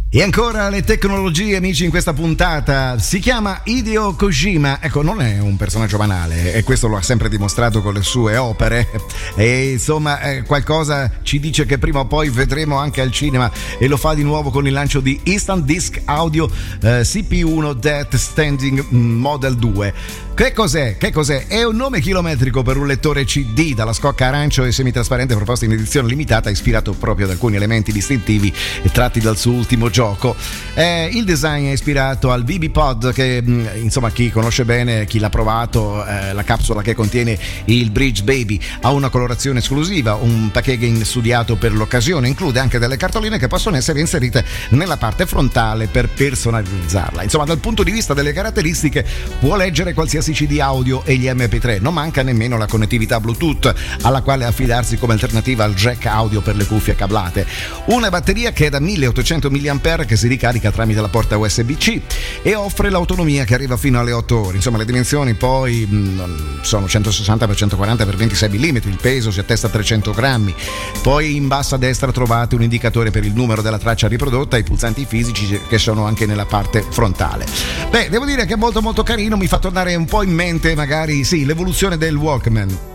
E ancora le tecnologie, amici, in questa puntata. Si chiama Hideo Kojima. Ecco, non è un personaggio banale, e questo lo ha sempre dimostrato con le sue opere. E insomma, qualcosa ci dice che prima o poi vedremo anche al cinema, e lo fa di nuovo con il lancio di Instant Disk Audio CPU1 Death Standing Model 2. Che cos'è? È un nome chilometrico per un lettore CD dalla scocca arancio e semitrasparente proposto in edizione limitata, ispirato proprio ad alcuni elementi distintivi tratti dal suo ultimo gioco. Il design è ispirato al VB Pod, che insomma chi conosce bene, chi l'ha provato, la capsula che contiene il Bridge Baby ha una colorazione esclusiva, un packaging studiato per l'occasione, include anche delle cartoline che possono essere inserite nella parte frontale per personalizzarla. Insomma, dal punto di vista delle caratteristiche, può leggere qualsiasi CD audio e gli MP3, non manca nemmeno la connettività Bluetooth alla quale affidarsi come alternativa al jack audio per le cuffie cablate. Una batteria che è da 1800 mAh, che si ricarica tramite la porta USB-C e offre l'autonomia che arriva fino alle 8 ore. Insomma, le dimensioni poi sono 160x140x26 mm, il peso si attesta a 300 grammi. Poi in basso a destra trovate un indicatore per il numero della traccia riprodotta e i pulsanti fisici che sono anche nella parte frontale. Beh, devo dire che è molto molto carino, mi fa tornare un po' in mente magari l'evoluzione del Walkman.